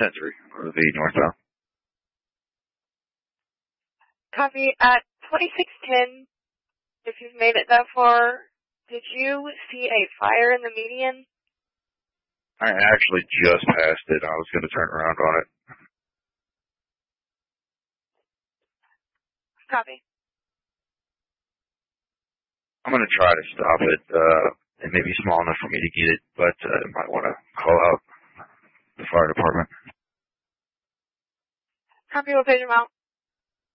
10-3, or the northbound. Copy. At 2610, if you've made it that far, did you see a fire in the median? I actually just passed it. I was going to turn around on it. Copy. I'm going to try to stop it. It may be small enough for me to get it, but I might want to call out the fire department. Copy. We'll page them out.